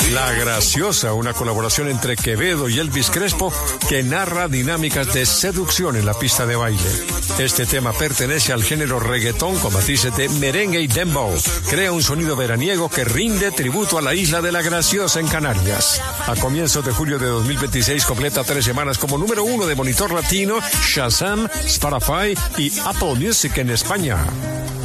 La Graciosa, una colaboración entre Quevedo y Elvis Crespo que narra dinámicas de seducción en la pista de baile. Este tema pertenece al género reggaetón con matices de merengue y dembow. Crea un sonido veraniego que rinde tributo a la isla de La Graciosa en Canarias. A comienzos de julio de 2026 completa 3 semanas como número 1 de Monitor Latino, Shazam, Spotify y Apple Music en España.